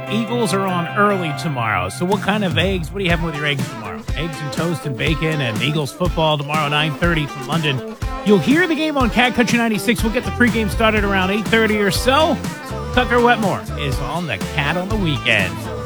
Eagles are on early tomorrow. So what kind of eggs? What are you having with your eggs tomorrow? Eggs and toast and bacon and Eagles football tomorrow, 9:30 from London. You'll hear the game on Cat Country 96. We'll get the pregame started around 8:30 or so. Tucker Wetmore is on the Cat on the weekend.